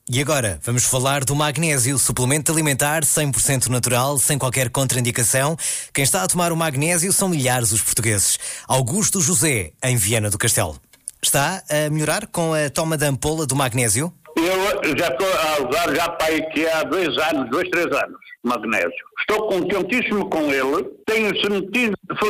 E agora, vamos falar do magnésio, suplemento alimentar 100% natural, sem qualquer contraindicação. Quem está a tomar o magnésio são milhares os portugueses. Augusto José, em Viana do Castelo. Está a melhorar com a toma da ampola do magnésio? Eu já estou a usar já para aqui há 2 anos, 2, 3 anos, magnésio. Estou contentíssimo com ele, tenho sentido